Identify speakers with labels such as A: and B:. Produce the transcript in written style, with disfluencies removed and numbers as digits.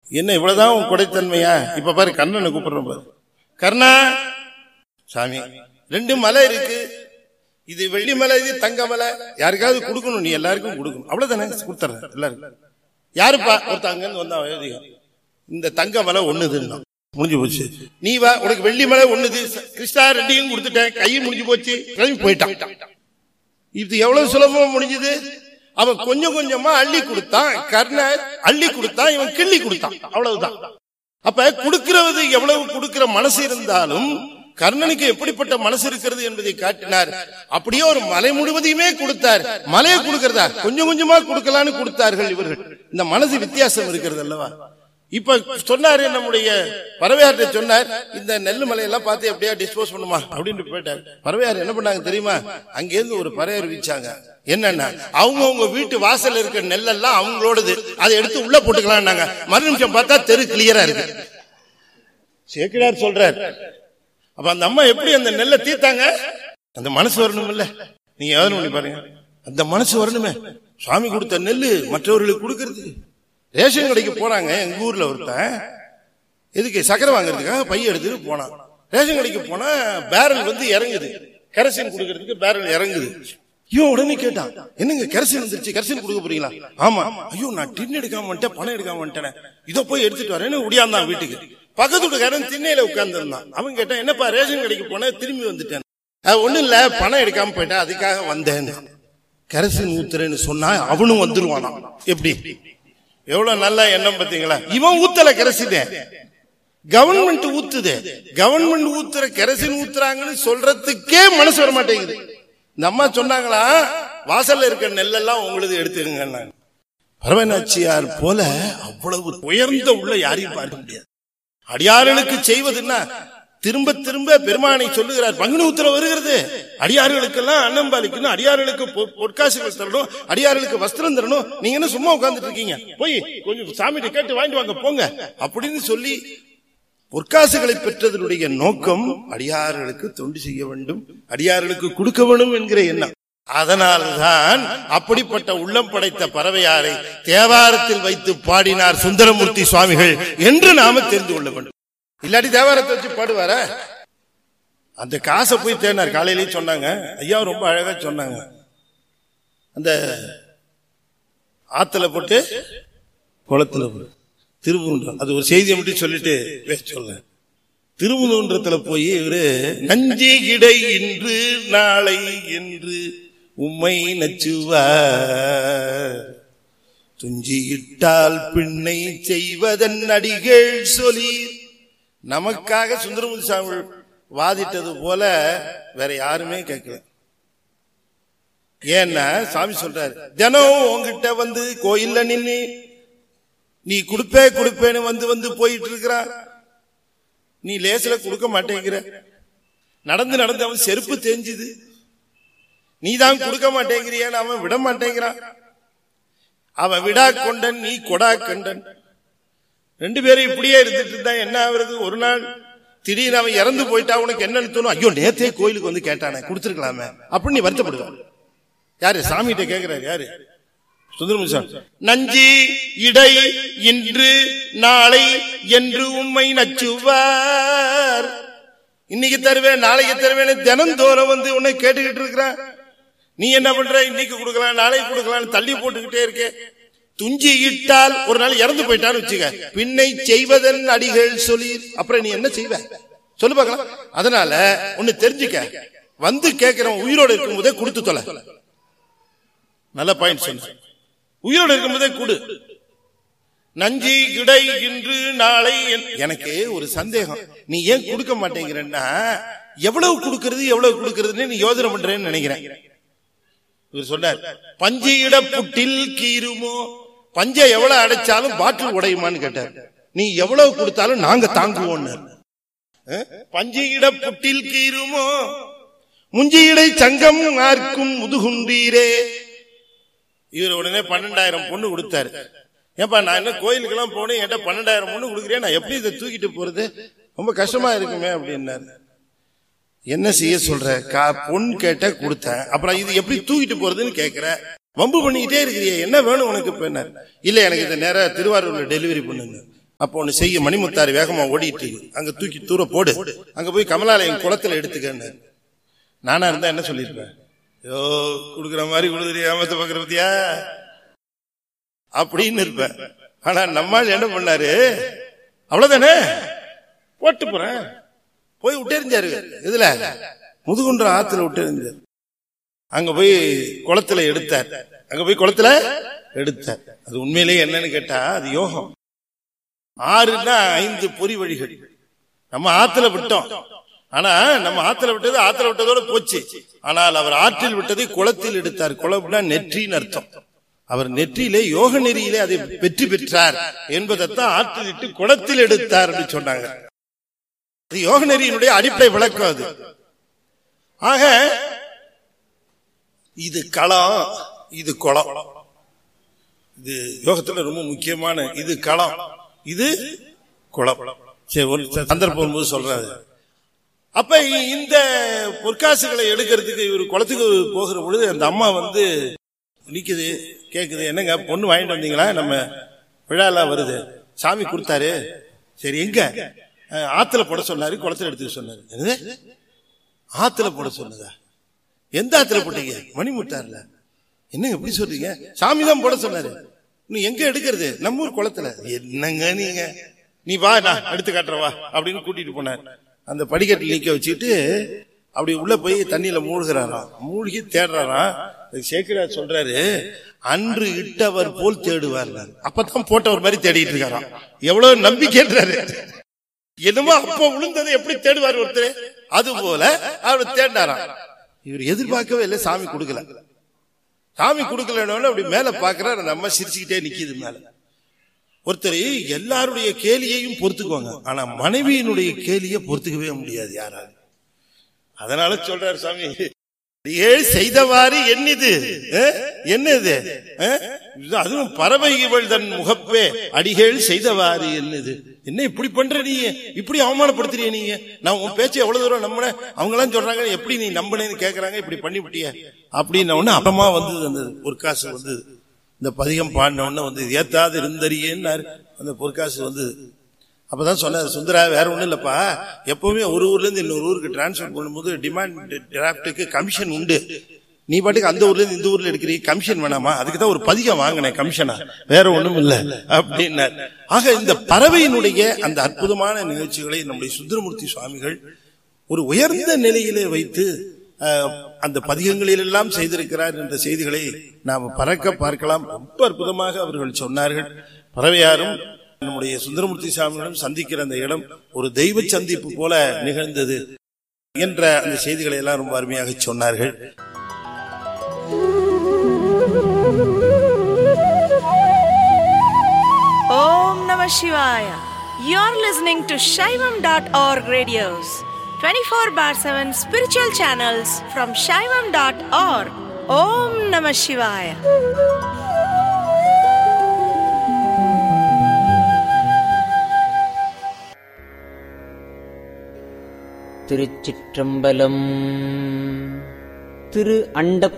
A: என்ன இவ்வளவுதான் உன் கொடைத்தன்மையா? இப்ப பாரு கர்ணனை கூப்பிடுறோம் பாரு. கர்ணா சாமி, 2 மலை இருக்கு, இது வெள்ளி மலை, இது தங்க மலை, யாருக்காவது கொடுக்கணும், நீ எல்லாருக்கும் கொடுக்கணும், அவ்வளவுதானே, கொடுத்துறேன் எல்லாருக்கும். யாருப்பா? ஒருத்தங்க வந்தா, இந்த தங்க மலை ஒண்ணுதுன்னா முடிஞ்சு போச்சு. நீ வா, உனக்கு வெள்ளி மலை ஒண்ணுது, கிருஷ்ணா 2யும் கொடுத்துட்டேன், கையும் முடிஞ்சு போச்சு, கிளம்பி போயிட்டான். இது எவ்வளவு சுலபமா முடிஞ்சது. அவன் கொஞ்சம் கொஞ்சமா அள்ளி கொடுத்தான், கர்ணன் அள்ளி கொடுத்தான், இவன் கிள்ளி கொடுத்தான், அவ்வளவுதான். அப்ப கொடுக்கிறது எவ்வளவு கொடுக்கிற மனசு இருந்தாலும் கர்ணனுக்கு எப்படிப்பட்ட மனசு இருக்கிறது என்பதை காட்டினார். அப்படியே ஒரு மலை முழுவதையுமே கொடுத்தார். மலையை கொடுக்கிறதா கொஞ்சம் கொஞ்சமா கொடுக்கலான்னு கொடுத்தார்கள் இவர்கள். இந்த மனசு வித்தியாசம் இருக்கிறது அல்லவா. இப்ப சொன்னாரு நம்முடைய பறவையார்ட்ட சொன்னார், இந்த நெல்லு மலையெல்லாம் பார்த்து எப்படியா டிஸ்போஸ் பண்ணுமா அப்படின்னு போயிட்டார். பறவையார் என்ன பண்ணாங்க தெரியுமா? அங்கிருந்து ஒரு பறையர் வீச்சாங்க. என்னன்னா, அவங்க வீட்டு வாசல் இருக்கிற நெல்லெல்லாம் அவங்களோடது, அதை எடுத்து உள்ள போட்டுக்கலாம். மறு நிமிஷம் பார்த்தா தெரு கிளியரா இருக்கு. சேக்கிழார் சொல்றார். அப்ப அந்த அம்மா எப்படி அந்த நெல்லை தீர்த்தாங்க? அந்த மனசு வரணும் இல்ல, நீங்க யோசனை பண்ணி பாருங்க. அந்த மனசு வரணுமே. சுவாமி கொடுத்த நெல்லு மற்றவர்களுக்கு கொடுக்கறது. ரேஷன் கடைக்கு போறாங்க, எங்க ஊர்ல ஒருத்தன் எதுக்கு சக்கரை வாங்குறதுக்காக பைய எடுத்துட்டு போனான். ரேஷன் கடைக்கு போனா பேரல் வந்து இறங்குது, கெரசின் கொடுக்கறதுக்கு பேரல் இறங்குது. இவன் உடனே கேட்டான், என்னங்க கெரசின் வந்துருச்சு, கெரசின் கொடுக்க போறீங்களா? ஆமா. ஐயோ, நான் டின் எடுக்காம வந்துட்டேன், பணம் எடுக்காம வந்துட்டேன், இதை போய் எடுத்துட்டு வரேன்னு உடையாந்தான் வீட்டுக்கு. பக்கத்து வீட்டுக்காரன் திண்ணையில உட்கார்ந்து இருந்தான். அவன் கேட்டான், என்னப்பா ரேஷன் கடைக்கு போன திரும்பி வந்துட்டேன்? ஒண்ணும் இல்ல, பணம் எடுக்காம போயிட்டேன், அதுக்காக வந்தேன். கெரசின் ஊத்துறேன்னு சொன்னா அவனும் வந்துருவானா? எப்படி எவ்வளவு நல்ல எண்ணம் பாத்தீங்களா? இவன் ஊத்தல கெரசினே, கவர்மெண்ட் ஊத்துது. கவர்மெண்ட் ஊத்துற கெரசின் ஊத்துறாங்கன்னு சொல்றதுக்கே மனசு வர மாட்டேங்குது. இந்த அம்மா சொன்னாங்களா, வாசல்ல இருக்கிற நெல்லெல்லாம் உங்களுக்கு எடுத்துருங்க. பரவநாச்சியார் போல அவ்வளவு உயர்ந்த உள்ள யாரையும் பார்க்க முடியாது. அடியார்களுக்கு செய்வதுன்னா திரும்ப திரும்ப பெருமானை சொல்லுகிறார். பங்குனி உத்திரம் வருகிறது, அடியார்களுக்கெல்லாம் அன்னம்பாலிக்கணும், அடியார்களுக்கு பொற்காசுகள் தரணும், அடியார்களுக்கு வஸ்திரம் தரணும். நீங்க என்ன சும்மா உட்கார்ந்துட்டு இருக்கீங்க, போய் கொஞ்சம் சாமிகிட்ட கேட்டு வாங்கிட்டு வாங்க போங்க அப்படின்னு சொல்லி பொற்காசுகளை பெற்றதனுடைய நோக்கம் அடியார்களுக்கு தொண்டு செய்ய வேண்டும், அடியார்களுக்கு கொடுக்க வேண்டும் என்கிற எண்ணம். அதனால்தான் அப்படிப்பட்ட உள்ளம் படைத்த பறவையாரை தேவாரத்தில் வைத்து பாடினார் சுந்தரமூர்த்தி சுவாமிகள் என்று நாம தெரிந்து கொள்ள வேண்டும். இல்லாட்டி தேவாரத்தை வச்சு பாடுவார? அந்த காசை போய் தேடினார். காலையிலேயே சொன்னாங்க, ஐயா ரொம்ப அழகா சொன்னாங்க. அந்த ஆத்துல போட்டு குளத்துல போட்டு திருமுன்றம், அது ஒரு செய்தியை மட்டும் சொல்லிட்டு சொல்ல. திருமுன்றத்துல போய் இவரு நஞ்சி இடை இன்று நாளை என்று உம்மை நச்சுவார், துஞ்சியிட்டால் பின்னை செய்வதன் அடிகள் சொல்லி. நமக்காக சுந்தரமூர்த்தி சாமி வாதிட்டது போல வேற யாருமே கேட்கல. ஏன்னா சாமி சொல்றாரு, தினம் உங்ககிட்ட வந்து கோயில்ல நின்னு நீ கொடுப்பேன்னு வந்து போயிட்டு இருக்கிற, நீ லேசில கொடுக்க மாட்டேங்கிற. நடந்து நடந்து அவன் செருப்பு தெரிஞ்சுது, நீ தான் கொடுக்க மாட்டேங்கிறியான்னு அவன் விட மாட்டேங்கிறான். அவன் விடா கொண்டன், நீ கொடா கண்டன். 2 பேரும் இப்படியே இருந்துட்டு இருந்தா என்ன ஆகுறது? ஒரு நாள் திடீர்னு அவன் இறந்து போயிட்டா உனக்கு என்னன்னு தோணும்? ஐயோ, நேத்தே கோயிலுக்கு வந்து கேட்டானே, கொடுத்துருக்கலாமே அப்படின்னு நீ வருத்தப்படுவார். யாரு? சாமிகிட்ட கேட்கிறாரு. யாரு? சுந்தரமூர்த்தி சாமி. நஞ்சி இடை இன்று நாளை என்று உம்மை நச்சுவார். இன்னைக்கு தருவேன் நாளைக்கு தருவேன் தினந்தோறும் வந்து உன்னை கேட்டுக்கிட்டு இருக்கிறான். நீ என்ன பண்ற? இன்னைக்கு கொடுக்கலாம் நாளைக்கு கொடுக்கலாம் தள்ளி போட்டுக்கிட்டே இருக்க. துஞ்சி இட்டால் ஒரு நாள் இறந்து போயிட்டான்னு வச்சுக்க, பின்னை செய்வதன் அடிகள் சொல்லி. அப்புறம் நீ என்ன செய்வ சொல்லு பார்க்கலாம். அதனால ஒன்னு தெரிஞ்சுக்க, வந்து கேட்கிறவன் உயிரோடு இருக்கும் போதே கொடுத்து தொலை. நல்ல பாயிண்ட் சொன்ன. உயிரோடு இருக்கும் போதே கொடு. நஞ்சி இடை இன்று நாளை. எனக்கு ஒரு சந்தேகம், நீ ஏன் கொடுக்க மாட்டேங்கிறன்னா எவ்வளவு கொடுக்கறதுன்னு நீ யோசனை பண்றேன்னு நினைக்கிறேன். இவர் சொன்னார், பஞ்சு இட புட்டில் கீருமோ, பஞ்ச எவ்வளவு அடைச்சாலும் பாட்டில் உடையுமான்னு கேட்டார். நீ எவ்வளவு கொடுத்தாலும் நாங்க தாங்குவோம். பஞ்சு இட புட்டில் கீருமோ முஞ்சி இடை சங்கம் ஆர்க்கும் முதுகுண்டீரே. இவர் உடனே 12,000 பொண்ணு கொடுத்தாரு. ஏப்பா, நான் என்ன கோயிலுக்கெல்லாம் போனேன், என்கிட்ட 12,000 பொண்ணு கொடுக்குறேன், நான் எப்படி இதை தூக்கிட்டு போறது, ரொம்ப கஷ்டமா இருக்குமே அப்படின்னாரு. என்ன செய்ய சொல்ற? பொண்ணு கேட்ட கொடுத்தேன், அப்புறம் இது எப்படி தூக்கிட்டு போறதுன்னு கேட்கிற, வம்பு பண்ணிக்கிட்டே இருக்கிறிய, என்ன வேணும் உனக்கு? இல்ல, எனக்கு இந்த நேரம் திருவாரூர்ல டெலிவரி பண்ணுங்க. அப்போ ஒண்ணு செய்ய, மணிமுத்தாறு வேகமா ஓடிட்டு அங்க தூக்கி தூர போடு, அங்க போய் கமலாலயம் குளத்துல எடுத்துக்கன்னு. நானா இருந்தா என்ன சொல்லிருப்பேன்? ஐயோ குடுக்குற மாதிரி கொடுக்குற, ஏமாத்த பாக்குற பத்தியா அப்படின்னு இருப்பேன். ஆனா நம்மால் என்ன பண்ணாரு, அவ்வளவுதானே போட்டு போறேன் போய் விட்டெறிஞ்சாரு. இதுல முதுகுன்ற ஆத்துல விட்டெறிஞ்சாரு. அங்க போய் குளத்துல எடுத்தார். அது உண்மையிலேயே என்னன்னு கேட்டா அது யோகம். 6ன்னா 5 பொறி வழிகள். நம்ம ஆத்துல விட்டோம். ஆனா நம்ம ஆத்துல விட்டதோட போச்சு. ஆனால் அவர் ஆற்றில் விட்டதை குளத்தில் எடுத்தார். குளம்னா நெற்றின்னு அர்த்தம். அவர் நெற்றியிலே யோக நெறியிலே அதை வெற்றி பெற்றார் என்பதைத்தான் ஆற்றில் இட்டு குளத்தில் எடுத்தார் அப்படின்னு சொன்னாங்க. அது யோக நெறியினுடைய அடிப்படை விளக்கம் அது. ஆக இது களம், இது குளம். இது யோகத்துல ரொம்ப முக்கியமான, இது களம், இது குளம். சரி, ஒரு சந்தர்ப்பம் போது சொல்றாரு. அப்ப இந்த பொற்காசுகளை எடுக்கிறதுக்கு இவர் குளத்துக்கு போகிற பொழுது அந்த அம்மா வந்து நிக்குது, கேக்குது, என்னங்க பொண்ணு வாங்கிட்டு வந்தீங்களா? நம்ம விழாலாம் வருது, சாமி கொடுத்தாரு. சரி, எங்க? ஆத்துல போட சொன்னாரு, குளத்துல எடுத்துக்க சொன்னாரு. ஆத்துல போட சொன்னதா? எந்த ஆத்துல போட்டீங்க? மணிமுத்தாறுல. என்னங்க எப்படி சொல்றீங்க? சாமி தான் போட சொன்னாரு. நீ எங்க எடுக்கிறது? நம்ம ஊர் குளத்துல. என்னங்க நீங்க, நீ வா நான் எடுத்து காட்டுறவா அப்படின்னு கூட்டிட்டு போனார். அந்த படிக்கட்டில் நிக்க வச்சுட்டு அப்படி உள்ள போய் தண்ணியில மூழ்கிறாராம். மூழ்கி தேடுறாராம். சேக்கிரார் சொல்றாரு, அன்று இட்டவர் போல் தேடுவார். அப்பதான் போட்டவர் மாதிரி தேடிட்டு இருக்காராம். எவ்வளவு நம்பிக்கைன்றாரு. என்னமோ அப்ப விழுந்ததை எப்படி தேடுவார் ஒருத்தர், அது போல அவர் தேடினாராம். இவர் எதிர்பார்க்கவே இல்லை, சாமி கொடுக்கல. சாமி கொடுக்கலன்னு அப்படி மேல பாக்குறாரு. அந்த அம்மா சிரிச்சுக்கிட்டே நிக்குது மேல. ஒருத்தர் எல்லாருடைய கேலியையும் பொறுத்துக்குவாங்க, ஆனா மனைவியினுடைய கேலியை பொறுத்துக்கவே முடியாது யாராலும். அதனால சொல்றாரு சாமி, அடிகேள் செய்தவாறு என்னது என்னது, அதுவும் பறவை இவள் தன் முகப்பே அடிகேள் செய்தவாறு என்னது. என்ன இப்படி பண்ற நீ, இப்படி அவமானப்படுத்துறிய நீங்க? நான் உன் பேச்சு எவ்வளவு தூரம் நம்பின, அவங்க எல்லாம் சொல்றாங்க எப்படி நீ நம்பினேன்னு கேக்குறாங்க, இப்படி பண்ணி விட்டிய அப்படின்னு ஒண்ணு. அப்புறமா வந்து அந்த பொற்காசு வந்து இந்த பதிகம் பாடின உடனே வந்து ஏத்தாது இருந்தறியன்னு அந்த பொற்காசு வந்து. அப்பதான் சொன்னார் சுந்தரா, வேற ஒண்ணும் இல்லப்பா, எப்பவுமே ஒரு ஊர்ல இருந்து இன்னொரு ஊருக்கு டிரான்ஸ்பர் பண்ணும்போது டிமாண்ட் டிராப்டுக்கு கமிஷன் உண்டு. நீ பாட்டுக்கு அந்த ஊர்ல இருந்து இந்த ஊர்ல எடுக்கிறீங்க, கமிஷன் வேணாமா? அதுக்குதான் ஒரு பதிகம் வாங்கினேன் கமிஷனா, வேற ஒண்ணும் இல்ல அப்படின்னார். ஆக இந்த பறவையினுடைய அந்த அற்புதமான நிகழ்ச்சிகளை நம்முடைய சுந்தரமூர்த்தி சுவாமிகள் ஒரு உயர்ந்த நிலையிலே வைத்து அந்த பதிகங்களில் எல்லாம் செய்திருக்கிறார் என்ற செய்திகளை நாம் பறக்க பார்க்கலாம். ரொம்ப அற்புதமாக அவர்கள் சொன்னார்கள். பறவையாரும் நம்முடைய சுந்தரமூர்த்தி சாமியிடம் சந்திக்கிற அந்த இடம் ஒரு தெய்வ சந்திப்பு போல நிகழ்ந்தது என்ற அந்த செய்திகளை எல்லாம் ரொம்ப அருமையாக சொன்னார்கள்.
B: ஓம் நம சிவாய. You are listening to Shaivam.org radios, 24/7 spiritual channels from Shaivam.org. Om Namah Shivaya.
C: திருச்சிற்றம்பலம். திரு அண்ட